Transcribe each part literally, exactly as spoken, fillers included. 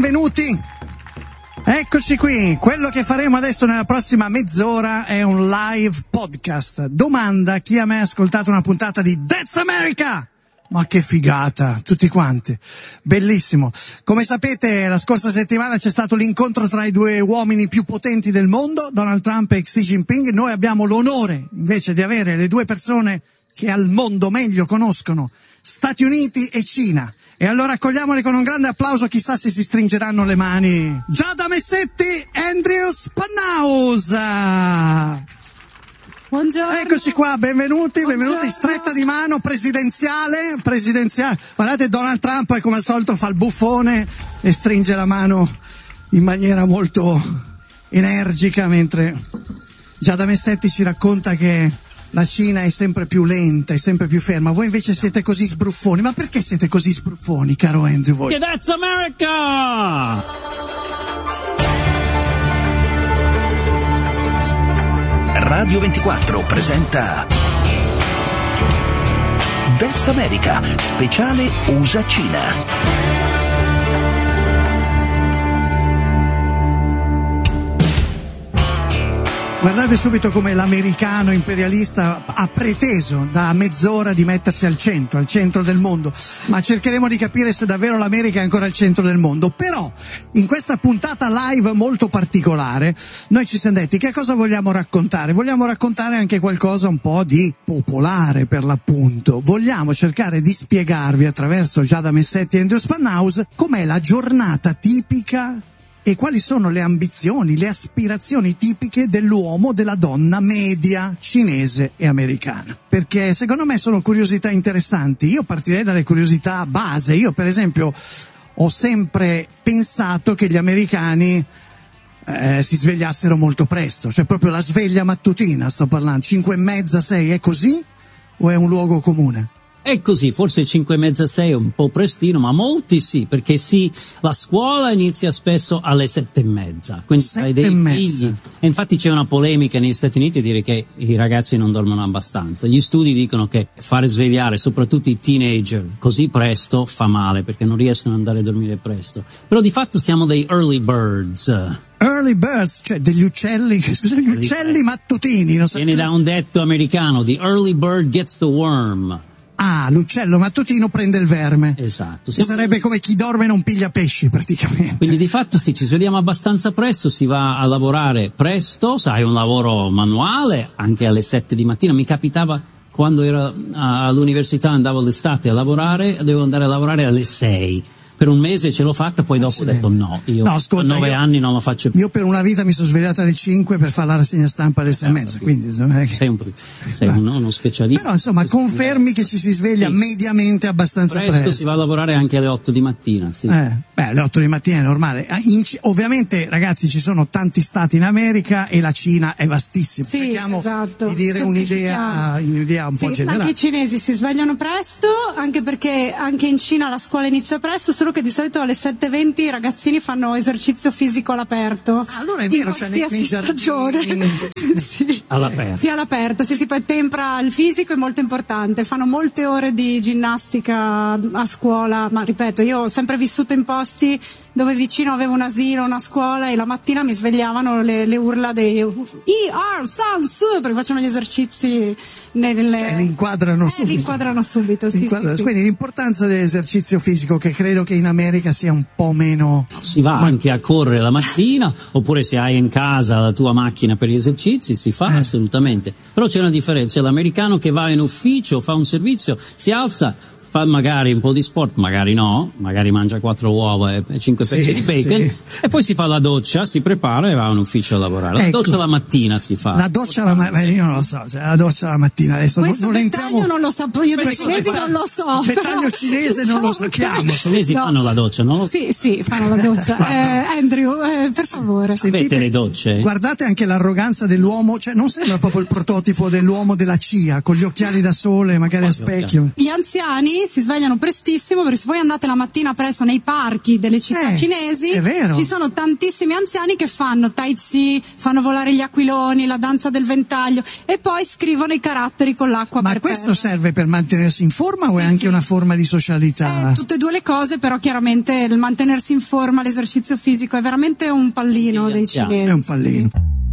benvenuti. Eccoci qui, quello che faremo adesso nella prossima mezz'ora è un live podcast. Domanda chi ha mai ascoltato una puntata di That's America? Ma che figata, tutti quanti, bellissimo. Come sapete, la scorsa settimana c'è stato l'incontro tra i due uomini più potenti del mondo, Donald Trump e Xi Jinping. Noi abbiamo l'onore invece di avere le due persone che al mondo meglio conoscono, Stati Uniti e Cina. E allora accogliamoli con un grande applauso, chissà se si stringeranno le mani. Giada Messetti, Andrew Spannausa. Buongiorno. Eccoci qua, benvenuti, Buongiorno. benvenuti, stretta di mano, presidenziale, presidenziale. Guardate, Donald Trump come al solito fa il buffone e stringe la mano in maniera molto energica, mentre Giada Messetti ci racconta che la Cina è sempre più lenta, è sempre più ferma. Voi invece siete così sbruffoni. Ma perché siete così sbruffoni, caro Andrew? Voi? Perché that's America! Radio ventiquattro presenta That's America, speciale U S A-Cina. Guardate subito come l'americano imperialista ha preteso da mezz'ora di mettersi al centro, al centro del mondo, ma cercheremo di capire se davvero l'America è ancora al centro del mondo. Però, in questa puntata live molto particolare, noi ci siamo detti che cosa vogliamo raccontare? Vogliamo raccontare anche qualcosa un po' di popolare, per l'appunto. Vogliamo cercare di spiegarvi attraverso Giada Messetti e Andrew Spannausa com'è la giornata tipica e quali sono le ambizioni, le aspirazioni tipiche dell'uomo, della donna media cinese e americana. Perché secondo me sono curiosità interessanti. Io partirei dalle curiosità base. Io per esempio ho sempre pensato che gli americani eh, si svegliassero molto presto, cioè proprio la sveglia mattutina sto parlando, cinque e mezza, sei, è così o è un luogo comune? È così, forse cinque e mezza, sei è un po' prestino, ma molti sì, perché sì, la scuola inizia spesso alle sette e mezza, quindi hai dei figli. E infatti c'è una polemica negli Stati Uniti a dire che i ragazzi non dormono abbastanza. Gli studi dicono che fare svegliare soprattutto i teenager così presto fa male, perché non riescono ad andare a dormire presto. Però di fatto siamo dei early birds. Early birds, cioè degli uccelli, scusa, gli uccelli mattutini. Non so. Viene da un detto americano, the early bird gets the worm. Ah, l'uccello mattutino prende il verme. Esatto. Siamo... Sarebbe come chi dorme non piglia pesci, praticamente. Quindi di fatto sì, ci svegliamo abbastanza presto, si va a lavorare presto, sai, un lavoro manuale, anche alle sette di mattina. Mi capitava quando ero all'università, andavo l'estate a lavorare, devo andare a lavorare alle sei. Per un mese ce l'ho fatta, poi dopo ho detto no, io no, ascolta, a nove io, anni non lo faccio più. Io per una vita mi sono svegliato alle cinque per fare la rassegna stampa alle sei e mezza, quindi non è che... sei, un, sei un, uno specialista. Però insomma confermi che ci si sveglia sì. mediamente abbastanza presto. Presto si va a lavorare anche alle otto di mattina, sì. Eh, beh, alle otto di mattina è normale. In, ovviamente ragazzi ci sono tanti stati in America e la Cina è vastissima. Sì, cerchiamo esatto. di dire un'idea, un'idea un sì, po' generale. Anche i cinesi si svegliano presto, anche perché anche in Cina la scuola inizia presto, solo che di solito alle sette e venti i ragazzini fanno esercizio fisico all'aperto. Allora è vero, c'è nei stagione. sì. All'aperto. Sì, all'aperto, sì, si poi tempra il fisico, è molto importante. Fanno molte ore di ginnastica a scuola, ma ripeto, io ho sempre vissuto in posti dove vicino avevo un asilo, una scuola, e la mattina mi svegliavano le, le urla dei I R Sans, perché facciano gli esercizi nelle... Cioè, li inquadrano eh, subito. Li inquadrano subito, sì, inquadrano. sì, Quindi sì. l'importanza dell'esercizio fisico, che credo che in America sia un po' meno... Si va Ma... anche a correre la mattina, oppure se hai in casa la tua macchina per gli esercizi, si fa eh. assolutamente. Però c'è una differenza, l'americano che va in ufficio, fa un servizio, si alza, fa magari un po' di sport, magari no, magari mangia quattro uova e cinque pezzi sì, di bacon, sì. E poi si fa la doccia, si prepara e va in ufficio a lavorare. La ecco, doccia la mattina si fa. La doccia la mattina, io non lo so, cioè, la doccia la mattina adesso questo non, non entriamo. non lo sapevo, io dei cinesi non lo so. Il dettaglio cinese non lo sappiamo. I cinesi no. fanno la doccia, no? Sì, sì, fanno la doccia. eh, Andrew, eh, per favore. Avete le docce? Guardate anche l'arroganza dell'uomo, cioè non sembra proprio il prototipo dell'uomo della C I A, con gli occhiali da sole, magari a specchio. Gli anziani anziani si svegliano prestissimo, perché se voi andate la mattina presto nei parchi delle città eh, cinesi, è vero. ci sono tantissimi anziani che fanno tai chi, fanno volare gli aquiloni, la danza del ventaglio e poi scrivono i caratteri con l'acqua. Ma per questo terra. serve per mantenersi in forma o Sì, è anche sì. una forma di socialità? Eh, tutte e due le cose, però chiaramente il mantenersi in forma, l'esercizio fisico è veramente un pallino Sì, dei chiaro. cinesi. È un pallino.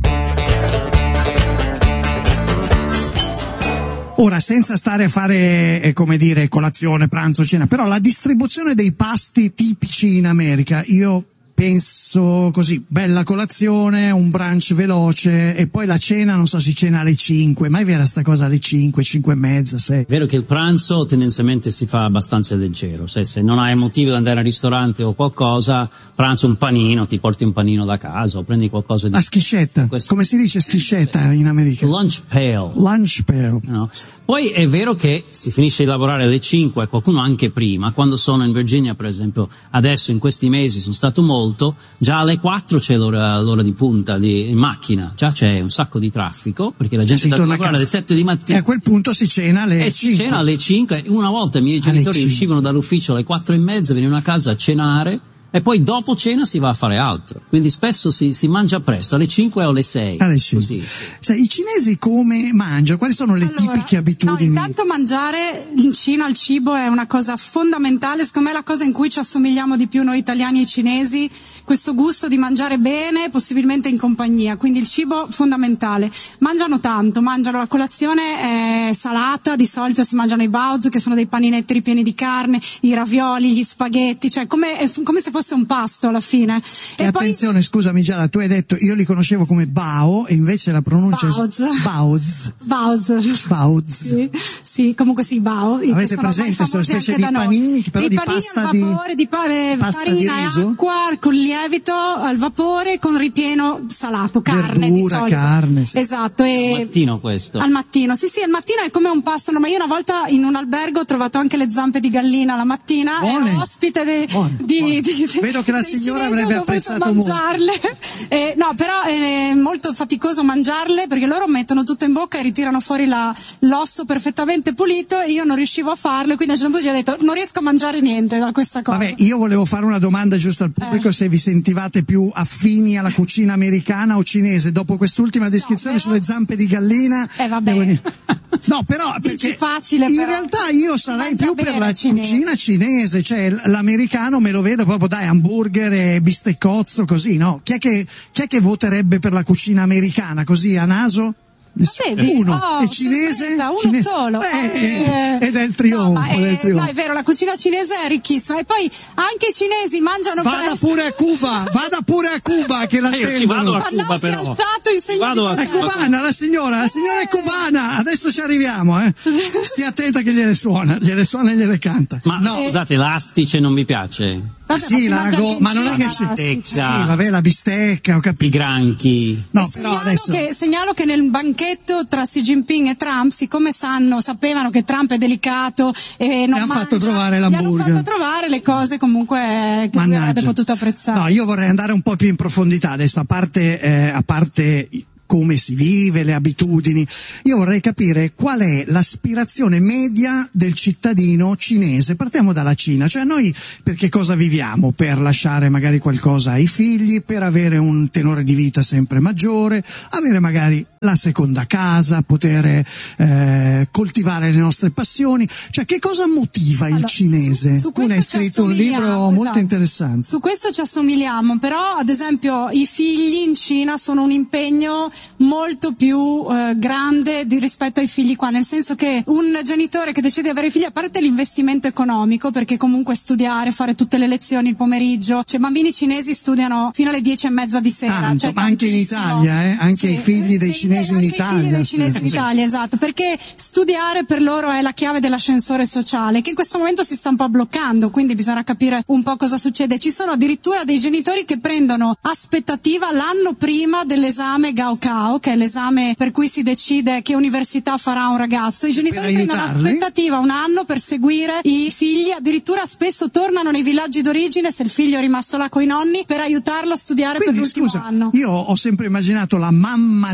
Ora, senza stare a fare, eh, come dire, colazione, pranzo, cena, però la distribuzione dei pasti tipici in America, io penso così, bella colazione, un brunch veloce e poi la cena, non so, si cena alle cinque, ma è vera sta cosa alle cinque, cinque e mezza, sei? È vero che il pranzo tendenzialmente si fa abbastanza leggero, se, se non hai motivo di andare al ristorante o qualcosa, pranzo un panino, ti porti un panino da casa o prendi qualcosa di... La schiscetta, Questo- come si dice schiscetta in America? Lunch pail. Lunch pail. No. Poi è vero che si finisce di lavorare alle cinque, qualcuno anche prima, quando sono in Virginia per esempio, adesso in questi mesi sono stato molto, già alle quattro c'è l'ora, l'ora di punta di, in macchina, già c'è un sacco di traffico, perché la gente Si sta a torna a lavorare alle casa. sette di E mattina. a quel punto si cena alle E si cinque. cena alle cinque, una volta i miei Alle genitori cinque. uscivano dall'ufficio alle quattro e mezza, venivano a casa a cenare e poi dopo cena si va a fare altro. Quindi spesso si, si mangia presto, alle cinque o alle sei. Alle cinque. Così. Sai, i cinesi come mangiano? Quali sono le Allora, tipiche abitudini? No, intanto mangiare in Cina il cibo è una cosa fondamentale, secondo me è la cosa in cui ci assomigliamo di più noi italiani ai cinesi, questo gusto di mangiare bene, possibilmente in compagnia, quindi il cibo fondamentale. Mangiano tanto, mangiano la colazione è salata, di solito si mangiano i baozi, che sono dei paninetti ripieni di carne, i ravioli, gli spaghetti, cioè come, è come se fosse un pasto alla fine. E, E poi attenzione, scusami Giada, tu hai detto, io li conoscevo come bao e invece la pronuncia Baoz. è baoz. baoz. Baoz. Sì, sì, comunque sì, bao. Avete presente, sono famosi specie anche di da noi. panini, però I di panini pasta al di- vapore, di, pa- eh, pasta farina di e riso? acqua con lievito al vapore con ripieno salato, carne Verdura, di solito. carne, sì. Esatto, e Al mattino questo. al mattino, sì sì, al mattino è come un pasto, ma io una volta in un albergo ho trovato anche le zampe di gallina la mattina, Buone. ero ospite de- Buone, di, buone. di- Vedo che la dei signora cinesi, avrebbe ho dovuto apprezzato molto. mangiarle. Eh, no, però è molto faticoso mangiarle perché loro mettono tutto in bocca e ritirano fuori la, l'osso perfettamente pulito e io non riuscivo a farlo, quindi a un certo punto gli ho detto non riesco a mangiare niente da questa cosa. Vabbè, io volevo fare una domanda giusto al pubblico, Eh. se vi sentivate più affini alla cucina americana o cinese. Dopo quest'ultima descrizione però- sulle zampe di gallina, Eh, vabbè. devo dire- no, però Dici perché facile, in però. realtà io sarei Mangia più per bene la cinese. cucina cinese, cioè l- l'americano me lo vedo proprio, dai, hamburger e bisteccozzo, così, no? Chi è che, chi è che voterebbe per la cucina americana, così a naso? Nessuno. Vedi? Uno. Oh, E cinese? sorpresa, uno Cine- solo. Eh, Eh. ed è il trionfo, No, ma è, ed è il trionfo. no, è vero, la cucina cinese è ricchissima e poi anche i cinesi mangiano Vada presto. pure a Cuba, vada pure a Cuba che la Eh, io ci vado a Ma no, Cuba si è però. alzato in segno Vado a di È cubana la signora, la signora è cubana, adesso ci arriviamo, eh. Stia attenta che gliele suona, gliele suona e gliele canta. Ma no, scusate, l'astice non mi piace. Vabbè, sì, ma si la mangia go- anche in ma non è Cina, che la ci- lastica. sì, vabbè, la bistecca, ho I capito. granchi. No, E però segnalo, adesso che, segnalo che nel banchetto tra Xi Jinping e Trump, siccome sanno, sapevano che Trump è delicato e non hanno mangia, fatto trovare gli hanno l'hamburger. fatto trovare le cose comunque eh, che lui Mannaggia. avrebbe potuto apprezzare. No, io vorrei andare un po' più in profondità adesso, a parte, eh, a parte come si vive, le abitudini. Io vorrei capire qual è l'aspirazione media del cittadino cinese. Partiamo dalla Cina, cioè noi per che cosa viviamo? Per lasciare magari qualcosa ai figli, per avere un tenore di vita sempre maggiore, avere magari la seconda casa, poter eh, coltivare le nostre passioni. Cioè che cosa motiva il Allora, cinese? su- su tu ne hai questo ci scritto un libro assomigliamo, molto esatto. interessante. Su questo ci assomigliamo, però ad esempio i figli in Cina sono un impegno molto più eh, grande di, rispetto ai figli qua, nel senso che un genitore che decide di avere figli, a parte l'investimento economico, perché comunque studiare, fare tutte le lezioni il pomeriggio, cioè bambini cinesi studiano fino alle dieci e mezza di sera. Tanto, cioè ma anche in tantissimo. Italia, eh? Anche i figli dei Sì, cinesi in anche Italia, i figli dei sì. cinesi in Italia, esatto, perché studiare per loro è la chiave dell'ascensore sociale, che in questo momento si sta un po' bloccando, quindi bisogna capire un po' cosa succede. Ci sono addirittura dei genitori che prendono aspettativa l'anno prima dell'esame Gaokao, che è l'esame per cui si decide che università farà un ragazzo. I genitori prendono aiutarli? aspettativa un anno per seguire i figli, addirittura spesso tornano nei villaggi d'origine, se il figlio è rimasto là coi nonni, per aiutarlo a studiare Quindi, per l'ultimo scusa, anno. io ho sempre immaginato la mamma tigre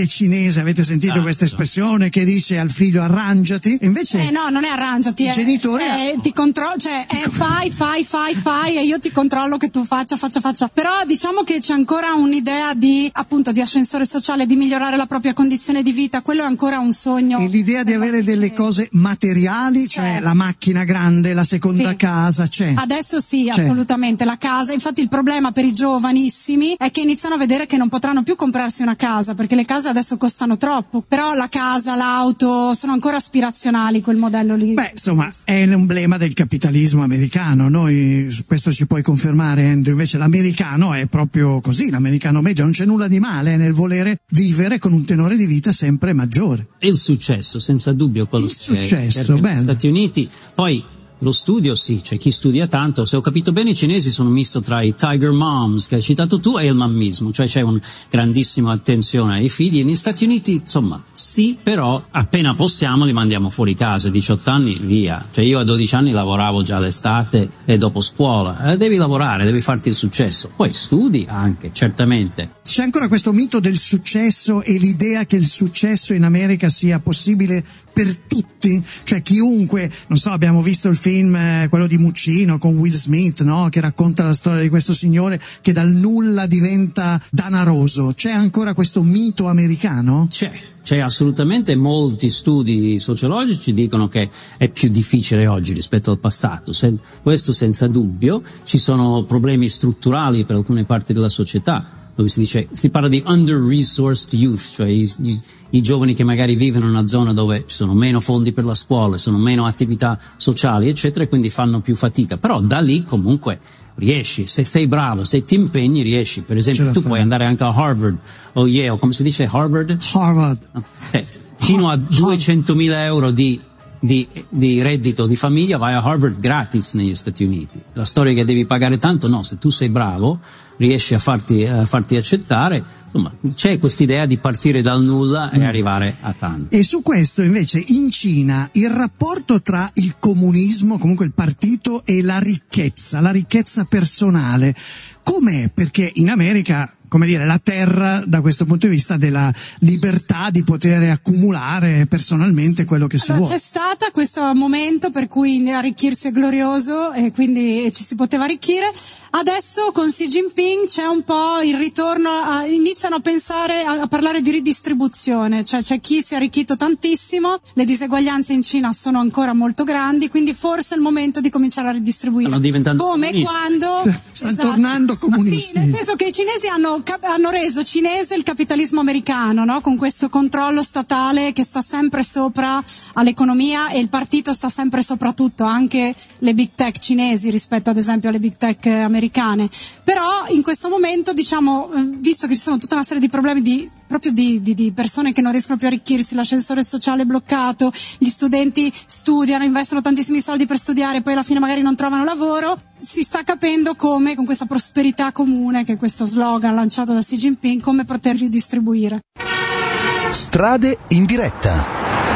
genitore cinese, avete sentito ah, questa espressione che dice al figlio arrangiati, invece eh no, non è arrangiati, il è, genitore è, ti controllo, cioè è fai, fai, fai, fai e io ti controllo che tu faccia, faccia, faccia. Però diciamo che c'è ancora un'idea di, appunto, di ascensore sociale, di migliorare la propria condizione di vita, quello è ancora un sogno. E l'idea di avere delle cose materiali, cioè la macchina grande, la seconda sì. casa, c'è. Adesso sì, c'è. assolutamente, la casa. Infatti il problema per i giovanissimi è che iniziano a vedere che non potranno più comprarsi una casa, perché le case adesso costano troppo. Però la casa, l'auto sono ancora aspirazionali, quel modello lì. Beh, insomma, è l'emblema del capitalismo americano. Noi, questo ci puoi confermare, Andrew, invece l'americano è proprio così, l'americano medio, non c'è nulla di male nel volere vivere con un tenore di vita sempre maggiore. E il successo, senza dubbio, quello il successo, bene. Negli Stati Uniti, poi lo studio sì, c'è chi studia tanto, se ho capito bene i cinesi sono un misto tra i Tiger Moms che hai citato tu e il mammismo, cioè c'è una grandissima attenzione ai figli, e negli Stati Uniti insomma sì, però appena possiamo li mandiamo fuori casa, diciotto anni via, cioè io a dodici anni lavoravo già l'estate e dopo scuola, eh, devi lavorare, devi farti il successo, poi studi anche, certamente. C'è ancora questo mito del successo e l'idea che il successo in America sia possibile per tutti, cioè chiunque, non so, abbiamo visto il film, eh, quello di Muccino con Will Smith, no? Che racconta la storia di questo signore che dal nulla diventa danaroso. C'è ancora questo mito americano? C'è, c'è assolutamente. Molti studi sociologici dicono che è più difficile oggi rispetto al passato, Se, questo senza dubbio. Ci sono problemi strutturali per alcune parti della società, dove si dice, si parla di under-resourced youth, cioè i, i, i giovani che magari vivono in una zona dove ci sono meno fondi per la scuola, sono meno attività sociali, eccetera, e quindi fanno più fatica. Però da lì comunque riesci, se sei bravo, se ti impegni riesci. Per esempio tu fai. Puoi andare anche a Harvard o Yale, come si dice Harvard? Harvard. Eh, fino a duecentomila euro di Di, di reddito di famiglia vai a Harvard gratis negli Stati Uniti. La storia che devi pagare tanto, no, se tu sei bravo riesci a farti, a farti accettare. Insomma, c'è quest'idea di partire dal nulla e arrivare a tanto. E su questo invece in Cina il rapporto tra il comunismo, comunque il partito, e la ricchezza, la ricchezza personale, com'è? Perché in America, come dire, la terra da questo punto di vista della libertà di poter accumulare personalmente quello che si allora, vuole. C'è stato questo momento per cui arricchirsi è glorioso e quindi ci si poteva arricchire. Adesso con Xi Jinping c'è un po' il ritorno, a, iniziano a pensare, a, a parlare di ridistribuzione, cioè c'è chi si è arricchito tantissimo, le diseguaglianze in Cina sono ancora molto grandi, quindi forse è il momento di cominciare a ridistribuire. Stanno diventando come comunisti. Quando stanno esatto. tornando comunisti. Sì, nel senso che i cinesi hanno, hanno reso cinese il capitalismo americano, no? Con questo controllo statale che sta sempre sopra all'economia, e il partito sta sempre sopra tutto, anche le big tech cinesi rispetto ad esempio alle big tech americane. Però in questo momento, diciamo, visto che ci sono tutta una serie di problemi di proprio di, di, di persone che non riescono più a arricchirsi, l'ascensore sociale è bloccato, gli studenti studiano, investono tantissimi soldi per studiare, poi alla fine magari non trovano lavoro, si sta capendo come, con questa prosperità comune, che è questo slogan lanciato da Xi Jinping, come poter ridistribuire. Strade in diretta.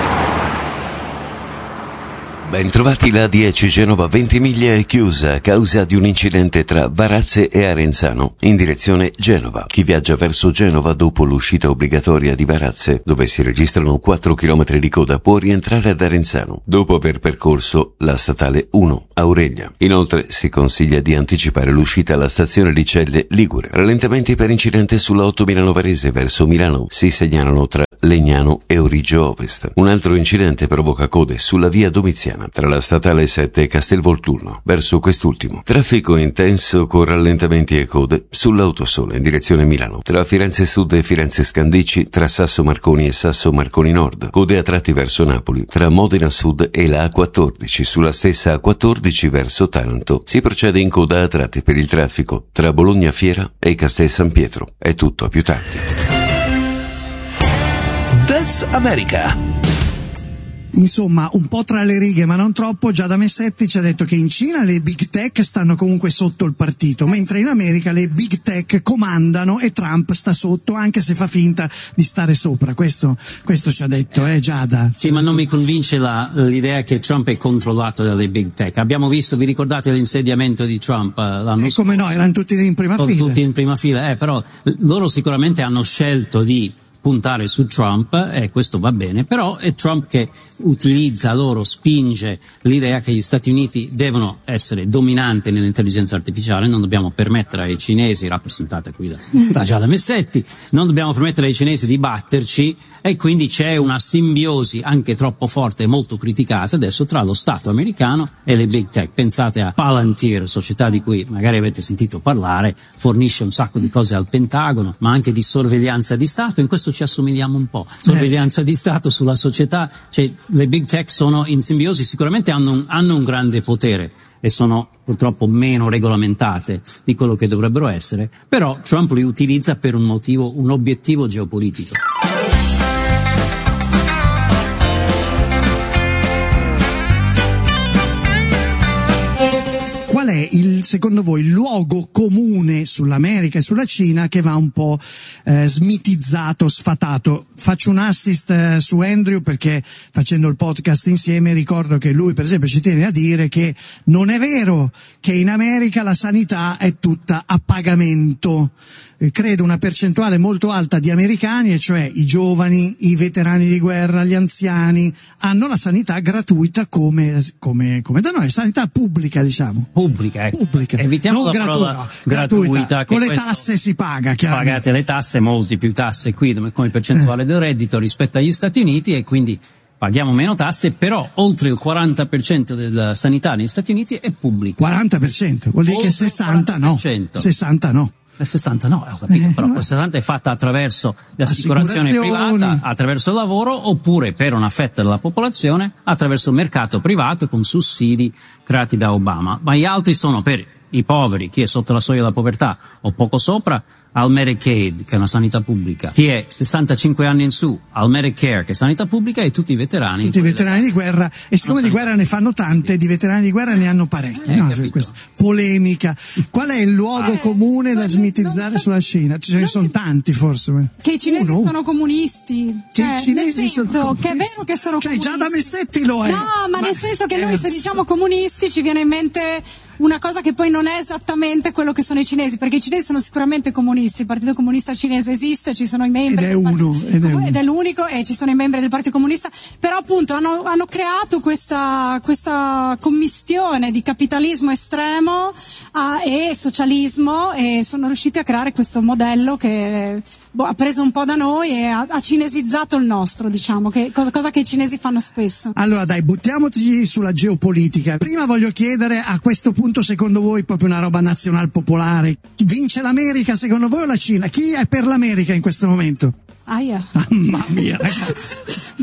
Bentrovati, la dieci Genova Ventimiglia è chiusa a causa di un incidente tra Varazze e Arenzano, in direzione Genova. Chi viaggia verso Genova dopo l'uscita obbligatoria di Varazze, dove si registrano quattro chilometri di coda, può rientrare ad Arenzano, dopo aver percorso la statale uno, Aureglia. Inoltre si consiglia di anticipare l'uscita alla stazione di Celle Ligure. Rallentamenti per incidente sulla otto Milano Varese verso Milano si segnalano tra Legnano e Origio Ovest. Un altro incidente provoca code sulla via Domiziana tra la statale sette e Castelvolturno, verso quest'ultimo. Traffico intenso con rallentamenti e code sull'Autosole in direzione Milano, tra Firenze Sud e Firenze Scandicci, tra Sasso Marconi e Sasso Marconi Nord. Code a tratti verso Napoli, tra Modena Sud e la A quattordici. Sulla stessa A quattordici verso Taranto si procede in coda a tratti per il traffico tra Bologna Fiera e Castel San Pietro. È tutto, a più tardi. That's America. Insomma, un po' tra le righe, ma non troppo, Giada Messetti ci ha detto che in Cina le big tech stanno comunque sotto il partito, mentre in America le big tech comandano e Trump sta sotto, anche se fa finta di stare sopra. Questo, questo ci ha detto, eh, Giada? Sì, ma non mi convince la, l'idea che Trump è controllato dalle big tech. Abbiamo visto, vi ricordate l'insediamento di Trump l'anno scorso? Come no, erano tutti in prima fila. Tutti in prima fila, eh, però loro sicuramente hanno scelto di puntare su Trump, e questo va bene, però è Trump che utilizza loro, spinge l'idea che gli Stati Uniti devono essere dominanti nell'intelligenza artificiale, non dobbiamo permettere ai cinesi, rappresentati qui da, da Giada Messetti, non dobbiamo permettere ai cinesi di batterci, e quindi c'è una simbiosi anche troppo forte e molto criticata adesso tra lo Stato americano e le big tech. Pensate a Palantir, società di cui magari avete sentito parlare, fornisce un sacco di cose al Pentagono, ma anche di sorveglianza di Stato. In questo ci assomigliamo un po', sorveglianza di Stato sulla società, cioè le big tech sono in simbiosi, sicuramente hanno un, hanno un grande potere e sono purtroppo meno regolamentate di quello che dovrebbero essere, però Trump li utilizza per un motivo, un obiettivo geopolitico. Qual è il, secondo voi, il luogo comune sull'America e sulla Cina che va un po' eh, smitizzato, sfatato? Faccio un assist eh, su Andrew, perché facendo il podcast insieme ricordo che lui per esempio ci tiene a dire che non è vero che in America la sanità è tutta a pagamento. Eh, credo una percentuale molto alta di americani, e cioè i giovani, i veterani di guerra, gli anziani, hanno la sanità gratuita come, come, come da noi, sanità pubblica, diciamo. Pubblica, ecco. Pubblica. Evitiamo non la gratuita, parola gratuita. gratuita. Con le questo, tasse si paga, chiaramente. Pagate le tasse, molti più tasse qui come percentuale del reddito rispetto agli Stati Uniti, e quindi paghiamo meno tasse, però oltre il quaranta per cento della sanità negli Stati Uniti è pubblica. quaranta per cento? Vuol dire oltre che sessanta no. sessanta no. Il sessanta no, ho capito, eh, però no. quel sessanta è fatta attraverso l'assicurazione privata, attraverso il lavoro, oppure per una fetta della popolazione attraverso il mercato privato con sussidi creati da Obama. Ma gli altri sono per i poveri, chi è sotto la soglia della povertà o poco sopra, al Medicaid, che è una sanità pubblica, chi è sessantacinque anni in su, al Medicare, che è sanità pubblica, e tutti i veterani. Tutti i veterani di guerra, e siccome di guerra ne fanno tante, di veterani di guerra ne hanno parecchi. Eh, no? Questa polemica. Qual è il luogo eh, comune da smitizzare so, sulla Cina? Ce ne sono si, tanti, forse. Che i cinesi Uno. sono comunisti. Che cioè, i cinesi nel senso sono che è vero che sono cioè, comunisti. Già da Messetti lo è. No, ma, ma nel senso che eh, noi se diciamo comunisti ci viene in mente una cosa che poi non è esattamente quello che sono i cinesi, perché i cinesi sono sicuramente comunisti, il Partito Comunista Cinese esiste, ci sono i membri ed è del uno Partito, ed è, uno. ed è l'unico, e ci sono i membri del Partito Comunista, però appunto hanno, hanno creato questa, questa commistione di capitalismo estremo a, e socialismo, e sono riusciti a creare questo modello che boh, ha preso un po' da noi e ha, ha cinesizzato il nostro, diciamo, che, cosa, cosa che i cinesi fanno spesso. Allora dai, buttiamoci sulla geopolitica. Prima voglio chiedere, a questo punto, secondo voi proprio una roba nazional popolare, vince l'America secondo voi o la Cina? Chi è per l'America in questo momento? Aia. Mamma mia, ragazzi.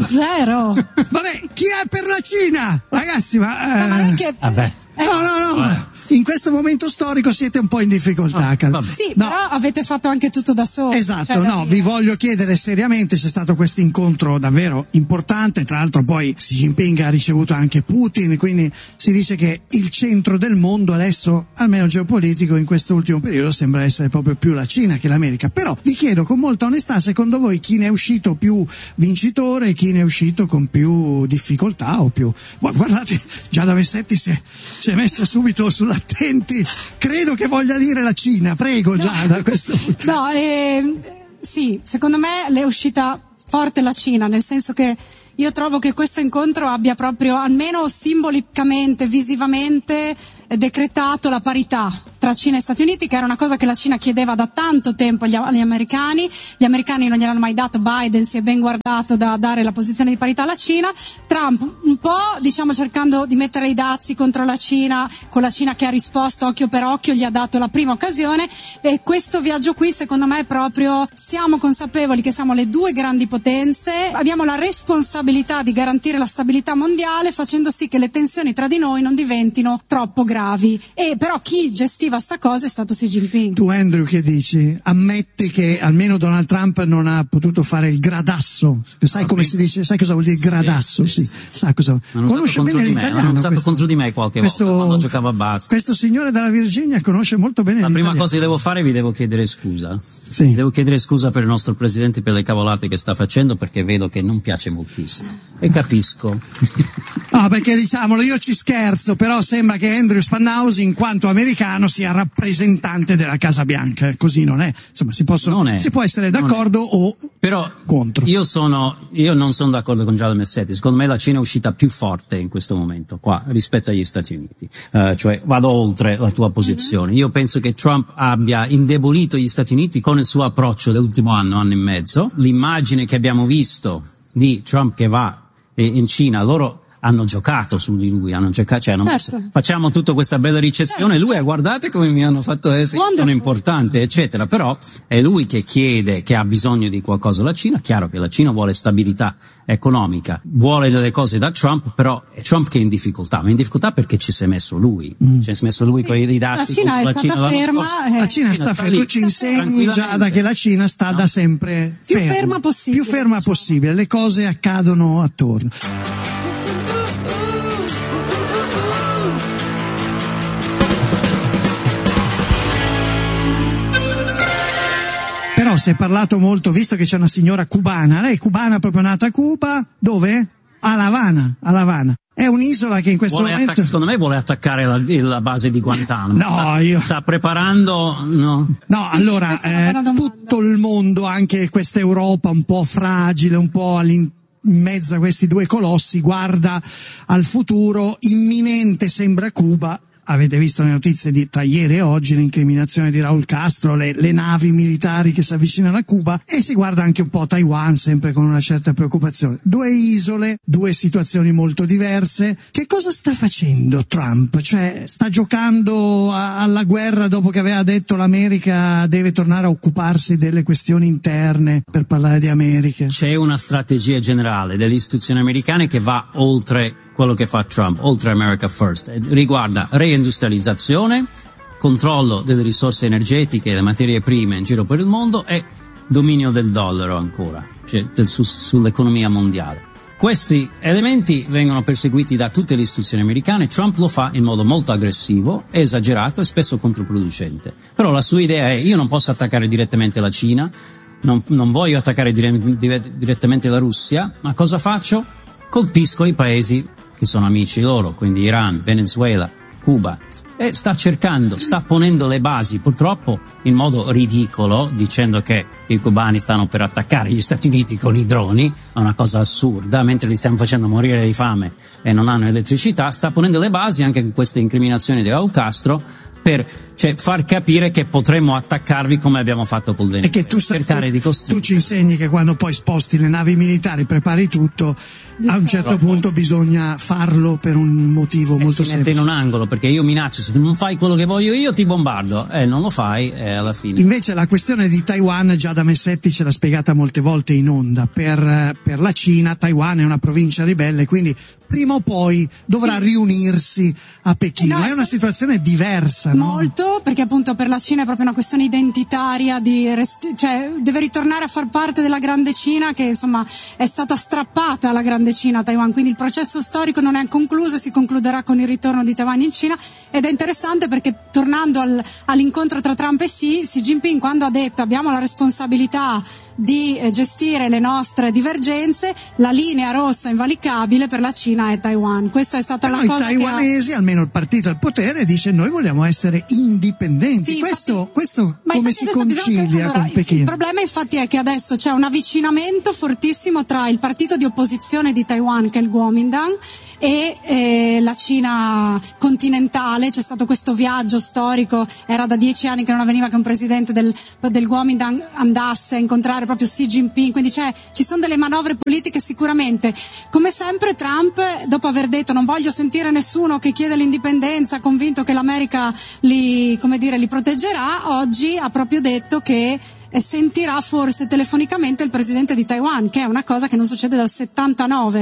Zero. Vabbè, chi è per la Cina? Ragazzi, ma... Eh... No, ma non è che... Vabbè. Eh, No, no, no, Vabbè. in questo momento storico siete un po' in difficoltà. Ah, Cal- vabbè. Sì, no. però avete fatto anche tutto da soli. Esatto, cioè, da no, dire. vi voglio chiedere seriamente, c'è stato questo incontro davvero importante, tra l'altro poi Xi Jinping ha ricevuto anche Putin, quindi si dice che il centro del mondo adesso, almeno geopolitico, in questo ultimo periodo sembra essere proprio più la Cina che l'America. Però vi chiedo con molta onestà, secondo voi chi ne è uscito più vincitore e chi ne è uscito con più difficoltà o più... Guardate, Giada Messetti si è, si è messa subito sull'attenti, credo che voglia dire la Cina, prego Giada. No, questo... no eh, sì, secondo me le è uscita forte la Cina, nel senso che io trovo che questo incontro abbia proprio, almeno simbolicamente, visivamente, decretato la parità tra Cina e Stati Uniti, che era una cosa che la Cina chiedeva da tanto tempo agli, agli americani. Gli americani non gliel'hanno mai dato, Biden si è ben guardato da dare la posizione di parità alla Cina, Trump un po' diciamo cercando di mettere i dazi contro la Cina, con la Cina che ha risposto occhio per occhio, gli ha dato la prima occasione, e questo viaggio qui secondo me è proprio, siamo consapevoli che siamo le due grandi potenze, abbiamo la responsabilità di garantire la stabilità mondiale facendo sì che le tensioni tra di noi non diventino troppo gravi, e però chi gestiva sta cosa è stato Xi Jinping. Tu Andrew che dici? Ammetti che almeno Donald Trump non ha potuto fare il gradasso, sai come si dice, sai cosa vuol dire gradasso? Sì, sì, sì. Sa cosa... conosce bene l'italiano, hanno usato questo, contro di me qualche questo, volta quando giocavo a basket. Questo signore dalla Virginia conosce molto bene la l'italiano. prima cosa che devo fare, vi devo chiedere scusa. Sì. Devo chiedere scusa per il nostro presidente per le cavolate che sta facendo, perché vedo che non piace moltissimo. e capisco. No, perché diciamolo, io ci scherzo, però sembra che Andrew Spannausi, in quanto americano, sia rappresentante della Casa Bianca. Così non è. Insomma, si possono, non è, si può essere d'accordo o però contro. Io sono, io non sono d'accordo con Giada Messetti. Secondo me la Cina è uscita più forte in questo momento qua rispetto agli Stati Uniti. Uh, cioè vado oltre la tua posizione. Io penso che Trump abbia indebolito gli Stati Uniti con il suo approccio dell'ultimo anno, anno e mezzo. L'immagine che abbiamo visto di Trump che va in Cina, loro hanno giocato su di lui, hanno giocato, cioè hanno certo. messo, facciamo tutta questa bella ricezione, certo. Lui ha guardate come mi hanno fatto essere, sono importante, eccetera, però è lui che chiede, che ha bisogno di qualcosa la Cina. Chiaro che la Cina vuole stabilità economica, vuole delle cose da Trump, però è Trump che è in difficoltà, ma è in difficoltà perché ci si è messo lui, mm. ci si è messo lui sì. con i dazi. La Cina è la stata Cina ferma. Eh. La Cina sta ferma, tu ci insegni Giada che la Cina sta no. da sempre più ferma, ferma possibile. Più ferma diciamo. possibile, le cose accadono attorno. Però si è parlato molto, visto che c'è una signora cubana, lei è cubana, proprio nata a Cuba, dove? A La Habana, a La Habana. È un'isola che in questo vuole momento... Attac- secondo me vuole attaccare la, la base di Guantanamo. No, sta, io... sta preparando... No, no allora, eh, tutto il mondo, anche questa Europa un po' fragile, un po' all'interno, in mezzo a questi due colossi, guarda al futuro imminente, sembra Cuba. Avete visto le notizie di tra ieri e oggi, l'incriminazione di Raul Castro, le, le navi militari che si avvicinano a Cuba, e si guarda anche un po' Taiwan, sempre con una certa preoccupazione. Due isole, due situazioni molto diverse. Che cosa sta facendo Trump? Cioè, sta giocando a, alla guerra dopo che aveva detto l'America deve tornare a occuparsi delle questioni interne, per parlare di America? C'è una strategia generale delle istituzioni americane che va oltre quello che fa Trump, oltre America First, riguarda reindustrializzazione, controllo delle risorse energetiche e delle materie prime in giro per il mondo e dominio del dollaro ancora, cioè del, su, sull'economia mondiale. Questi elementi vengono perseguiti da tutte le istituzioni americane. Trump lo fa in modo molto aggressivo, esagerato e spesso controproducente. Però la sua idea è: io non posso attaccare direttamente la Cina, non, non voglio attaccare dire, dire, direttamente la Russia, ma cosa faccio? Colpisco i paesi che sono amici loro, quindi Iran, Venezuela, Cuba, e sta cercando, sta ponendo le basi, purtroppo in modo ridicolo, dicendo che i cubani stanno per attaccare gli Stati Uniti con i droni, è una cosa assurda, mentre li stiamo facendo morire di fame e non hanno elettricità. Sta ponendo le basi anche con queste incriminazioni di Raul Castro per cioè, far capire che potremmo attaccarvi come abbiamo fatto col Venezuela. E che tu, cercare tu, di costruire. Tu ci insegni che quando poi sposti le navi militari, prepari tutto, a un certo punto bisogna farlo per un motivo e molto si semplice. mette in un angolo, perché io minaccio: se tu non fai quello che voglio io ti bombardo, e eh, non lo fai, e eh, alla fine. Invece la questione di Taiwan, Giada Messetti ce l'ha spiegata molte volte in onda. Per, per la Cina Taiwan è una provincia ribelle, quindi prima o poi dovrà sì. riunirsi a Pechino. No, è una situazione diversa, no? Molto, perché appunto per la Cina è proprio una questione identitaria, di rest- cioè deve ritornare a far parte della grande Cina, che insomma è stata strappata alla grande Cina a Taiwan, quindi il processo storico non è concluso, si concluderà con il ritorno di Taiwan in Cina. Ed è interessante perché, tornando al, all'incontro tra Trump e Xi, Xi Jinping quando ha detto abbiamo la responsabilità di eh, gestire le nostre divergenze, la linea rossa invalicabile per la Cina è Taiwan. Questa è stata Però la cosa che i taiwanesi, ha... almeno il partito al potere, dice noi vogliamo essere indipendenti. Sì, questo, infatti, questo come si concilia che, allora, con Pechino? Il problema infatti è che adesso c'è un avvicinamento fortissimo tra il partito di opposizione di Taiwan, che è il Kuomintang, e eh, la Cina continentale. C'è stato questo viaggio storico, era da dieci anni che non avveniva che un presidente del, del Kuomintang andasse a incontrare proprio Xi Jinping, quindi c'è, ci sono delle manovre politiche sicuramente. Come sempre Trump, dopo aver detto non voglio sentire nessuno che chiede l'indipendenza, convinto che l'America li, come dire, li proteggerà, oggi ha proprio detto che sentirà forse telefonicamente il presidente di Taiwan, che è una cosa che non succede dal settantanove.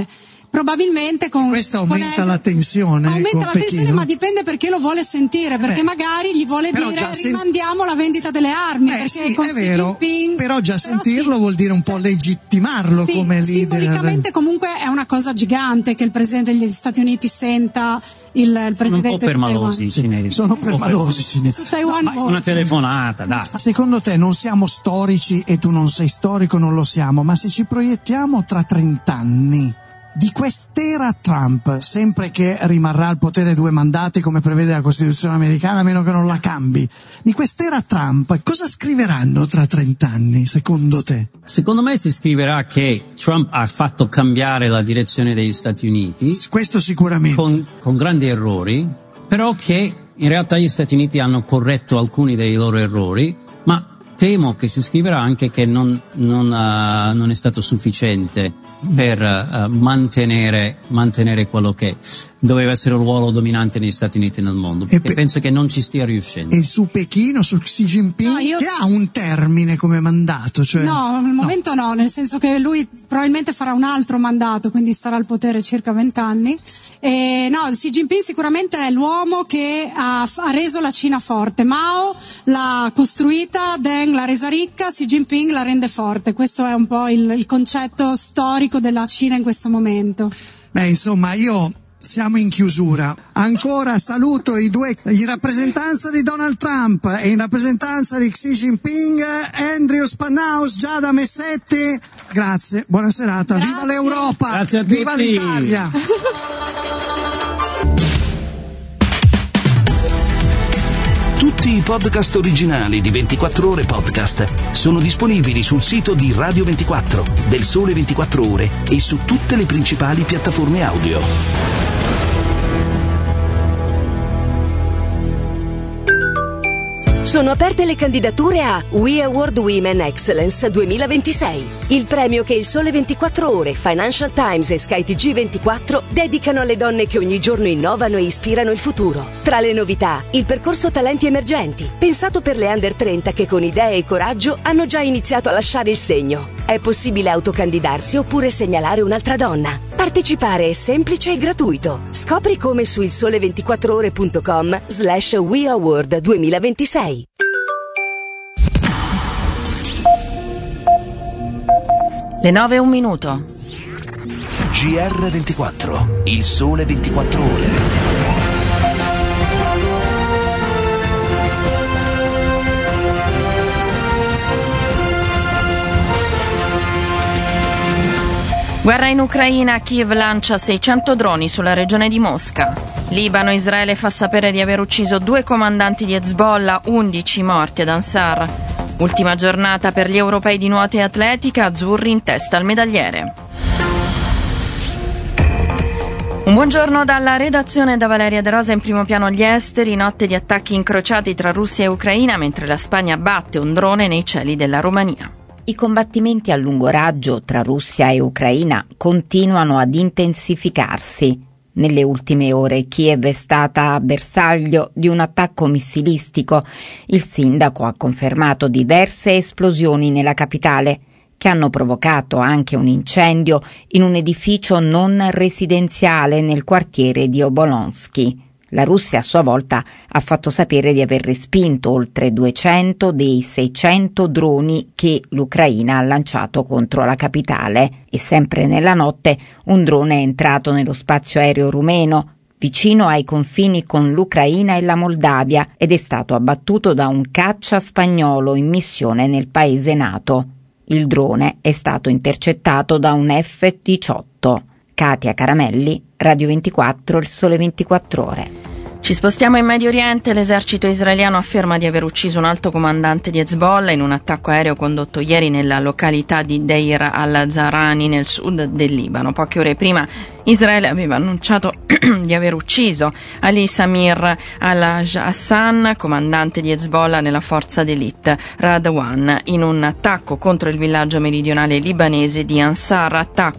probabilmente con questo aumenta con la tensione. Aumenta la tensione, ma dipende perché lo vuole sentire, perché Beh, magari gli vuole dire rimandiamo sen- la vendita delle armi, eh, perché sì, con è vero, Jinping, però già però sentirlo sì. vuol dire un po' legittimarlo sì, come leader. Simbolicamente comunque è una cosa gigante che il presidente degli Stati Uniti senta il, il presidente sono un po' permalosi i cinesi. Sono permalosi i cinesi. Su Taiwan no, una telefonata, dai. Secondo te non siamo storici e tu non sei storico, non lo siamo, ma se ci proiettiamo tra trent'anni di quest'era Trump, sempre che rimarrà al potere due mandati come prevede la Costituzione americana, a meno che non la cambi, di quest'era Trump, cosa scriveranno tra trent'anni, secondo te? Secondo me si scriverà che Trump ha fatto cambiare la direzione degli Stati Uniti. Questo sicuramente. Con, con grandi errori, però che in realtà gli Stati Uniti hanno corretto alcuni dei loro errori, ma temo che si scriverà anche che non, non, uh, non è stato sufficiente per uh, mantenere, mantenere quello che doveva essere il ruolo dominante negli Stati Uniti nel mondo, perché pe- penso che non ci stia riuscendo. E su Pechino, su Xi Jinping, no, io... che ha un termine come mandato? Cioè... No, al momento no. no, nel senso che lui probabilmente farà un altro mandato, quindi starà al potere circa vent'anni. E no, Xi Jinping sicuramente è l'uomo che ha, ha reso la Cina forte. Mao l'ha costruita, Deng l'ha resa ricca, Xi Jinping la rende forte. Questo è un po' il, il concetto storico della Cina in questo momento. Beh, insomma, io siamo in chiusura. Ancora saluto i due, in rappresentanza di Donald Trump e in rappresentanza di Xi Jinping, Andrew Spanhaus, Giada Messetti. Grazie, buona serata. Grazie. Viva l'Europa! Grazie a tutti. Viva l'Italia! Tutti i podcast originali di ventiquattro Ore Podcast sono disponibili sul sito di Radio ventiquattro, del Sole ventiquattro Ore e su tutte le principali piattaforme audio. Sono aperte le candidature a We Award Women Excellence duemilaventisei, il premio che il Sole ventiquattro Ore, Financial Times e Sky T G ventiquattro dedicano alle donne che ogni giorno innovano e ispirano il futuro. Tra le novità, il percorso Talenti Emergenti, pensato per le under trenta che con idee e coraggio hanno già iniziato a lasciare il segno. È possibile autocandidarsi oppure segnalare un'altra donna. Partecipare è semplice e gratuito. Scopri come su il sole ventiquattro ore punto com slash We Award duemilaventisei. Le nove e un minuto. G R ventiquattro, il Sole ventiquattro Ore. Guerra in Ucraina, Kiev lancia seicento droni sulla regione di Mosca. Libano, Israele fa sapere di aver ucciso due comandanti di Hezbollah, undici morti ad Ansar. Ultima giornata per gli europei di nuoto e atletica, azzurri in testa al medagliere. Un buongiorno dalla redazione, da Valeria De Rosa. In primo piano gli esteri, notte di attacchi incrociati tra Russia e Ucraina, mentre la Spagna batte un drone nei cieli della Romania. I combattimenti a lungo raggio tra Russia e Ucraina continuano ad intensificarsi. Nelle ultime ore Kiev è stata bersaglio di un attacco missilistico. Il sindaco ha confermato diverse esplosioni nella capitale, che hanno provocato anche un incendio in un edificio non residenziale nel quartiere di Obolonsky. La Russia a sua volta ha fatto sapere di aver respinto oltre duecento dei seicento droni che l'Ucraina ha lanciato contro la capitale. E sempre nella notte un drone è entrato nello spazio aereo rumeno, vicino ai confini con l'Ucraina e la Moldavia, ed è stato abbattuto da un caccia spagnolo in missione nel paese NATO. Il drone è stato intercettato da un F diciotto. Katia Caramelli, Radio ventiquattro, il Sole ventiquattro Ore. Ci spostiamo in Medio Oriente. L'esercito israeliano afferma di aver ucciso un alto comandante di Hezbollah in un attacco aereo condotto ieri nella località di Deir al-Zahrani nel sud del Libano. Poche ore prima Israele aveva annunciato di aver ucciso Ali Samir al-Hassan, comandante di Hezbollah nella forza d'élite Radwan, in un attacco contro il villaggio meridionale libanese di Ansar, attacco